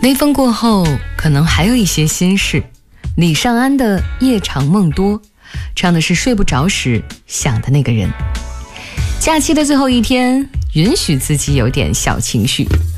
那封过后可能还有一些心事。李尚安的夜长梦多，唱的是睡不着时想的那个人。假期的最后一天，允许自己有点小情绪。